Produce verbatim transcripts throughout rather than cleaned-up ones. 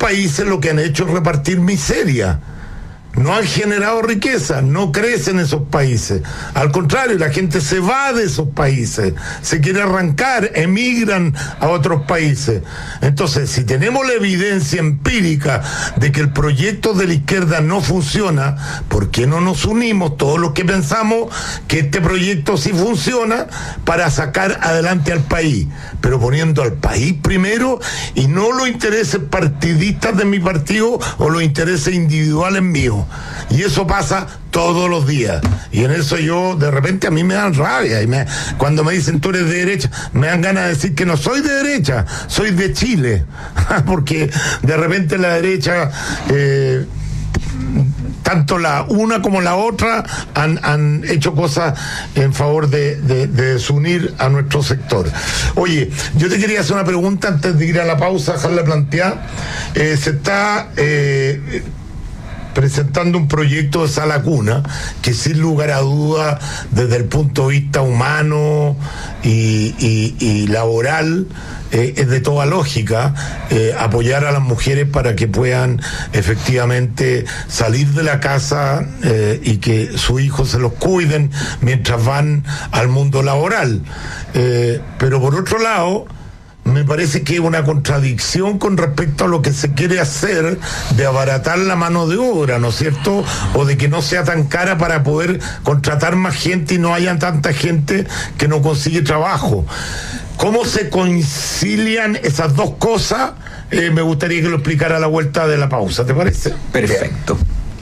países lo que han hecho es repartir miseria. No han generado riqueza, no crecen esos países. Al contrario, la gente se va de esos países, se quiere arrancar, emigran a otros países. Entonces, si tenemos la evidencia empírica de que el proyecto de la izquierda no funciona, ¿por qué no nos unimos todos los que pensamos que este proyecto sí funciona para sacar adelante al país? Pero poniendo al país primero y no los intereses partidistas de mi partido o los intereses individuales míos. Y eso pasa todos los días. Y en eso yo, de repente, a mí me dan rabia. Y me, cuando me dicen tú eres de derecha, me dan ganas de decir que no soy de derecha, soy de Chile. Porque de repente la derecha... Eh, tanto la una como la otra han, han hecho cosas en favor de, de, de desunir a nuestro sector. Oye, yo te quería hacer una pregunta antes de ir a la pausa, dejarla planteada. Eh, se está... Eh, presentando un proyecto de sala cuna que sin lugar a duda desde el punto de vista humano y, y, y laboral eh, es de toda lógica eh, apoyar a las mujeres para que puedan efectivamente salir de la casa eh, y que sus hijos se los cuiden mientras van al mundo laboral. Eh, pero por otro lado, me parece que es una contradicción con respecto a lo que se quiere hacer de abaratar la mano de obra, ¿no es cierto? O de que no sea tan cara para poder contratar más gente y no haya tanta gente que no consigue trabajo. ¿Cómo se concilian esas dos cosas? Eh, me gustaría que lo explicara a la vuelta de la pausa, ¿te parece? Perfecto.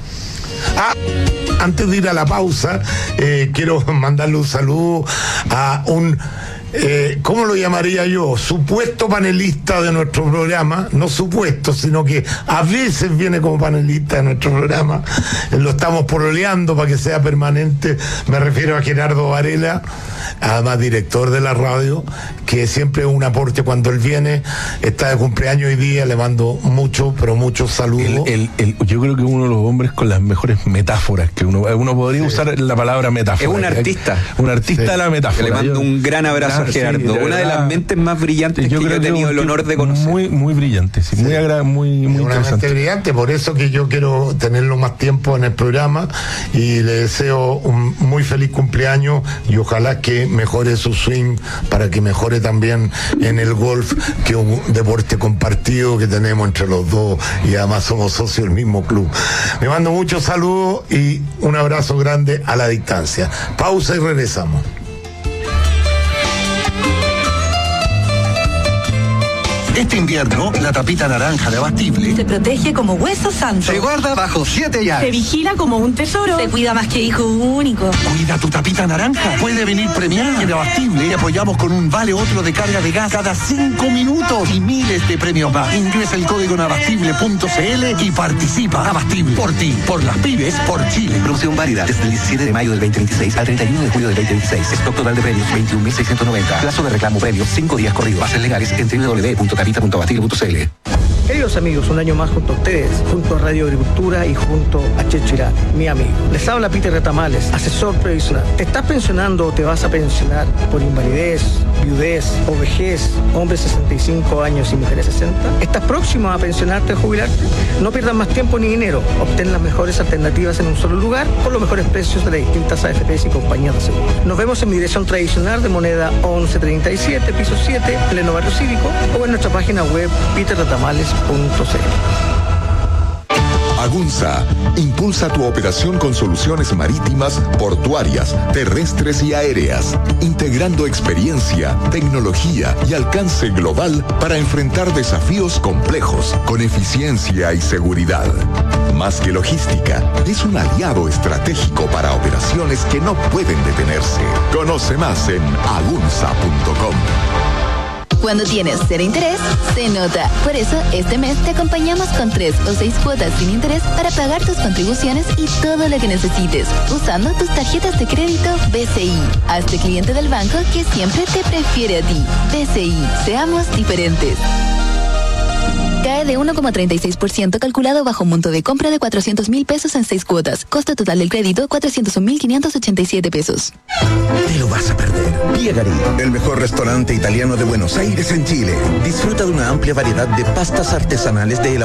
Ah, antes de ir a la pausa, eh, quiero mandarle un saludo a un... Eh, ¿cómo lo llamaría yo? Supuesto panelista de nuestro programa, no supuesto, sino que a veces viene como panelista de nuestro programa, eh, lo estamos pololeando para que sea permanente. Me refiero a Gerardo Varela, además director de la radio, que siempre es un aporte cuando él viene. Está de cumpleaños hoy día, le mando mucho, pero muchos saludos. El, el, el, yo creo que uno de los hombres con las mejores metáforas que uno, uno podría sí. usar la palabra metáfora. Es un artista. Un artista sí. de la metáfora. Le mando yo, un gran abrazo. Gerardo, sí, una de las mentes más brillantes yo que yo he tenido el honor de conocer. Muy, muy brillante, sí, sí. muy agra muy, muy una interesante. Mente brillante, por eso que yo quiero tenerlo más tiempo en el programa y le deseo un muy feliz cumpleaños y ojalá que mejore su swing para que mejore también en el golf, que es un deporte compartido que tenemos entre los dos y además somos socios del mismo club. Me mando muchos saludos y un abrazo grande a la distancia. Pausa y regresamos. Este invierno, la tapita naranja de Abastible se protege como hueso santo. Se guarda bajo siete llaves. Se vigila como un tesoro. Se cuida más que hijo único. Cuida tu tapita naranja. Puede venir premiada. En Abastible te apoyamos con un vale otro de carga de gas cada cinco minutos y miles de premios más. Ingresa el código en abastible punto c l y participa. Abastible. Por ti, por las pibes, por Chile. Promoción válida desde el diecisiete de mayo del veinte veintiséis al treinta y uno de julio del veinte veintiséis. Stock total de premios veintiún mil seiscientos noventa. Plazo de reclamo previo cinco días corridos. Bases legales en doble u doble u doble u punto capita punto abastible punto c l. Queridos amigos, un año más junto a ustedes, junto a Radio Agricultura y junto a Checho Irán, mi amigo. Les habla Peter Retamales, asesor previsional. ¿Te estás pensionando o te vas a pensionar por invalidez, viudez o vejez, hombres sesenta y cinco años y mujeres sesenta? ¿Estás próximo a pensionarte o jubilarte? No pierdas más tiempo ni dinero. Obtén las mejores alternativas en un solo lugar por los mejores precios de las distintas A F Pes y compañías de seguro. Nos vemos en mi dirección tradicional de Moneda once treinta y siete, piso siete, pleno barrio cívico, o en nuestra página web peter retamales punto c l. Agunza impulsa tu operación con soluciones marítimas, portuarias, terrestres y aéreas, integrando experiencia, tecnología y alcance global para enfrentar desafíos complejos con eficiencia y seguridad. Más que logística, es un aliado estratégico para operaciones que no pueden detenerse. Conoce más en agunza punto com. Cuando tienes cero interés, se nota. Por eso, este mes te acompañamos con tres o seis cuotas sin interés para pagar tus contribuciones y todo lo que necesites, usando tus tarjetas de crédito B C I. Hazte cliente del banco que siempre te prefiere a ti. B C I, seamos diferentes. Cae de uno coma treinta y seis por ciento calculado bajo un monto de compra de cuatrocientos mil pesos en seis cuotas. Costo total del crédito, cuatrocientos un mil quinientos ochenta y siete pesos. Te lo vas a perder. Piegari, el mejor restaurante italiano de Buenos Aires en Chile. Disfruta de una amplia variedad de pastas artesanales de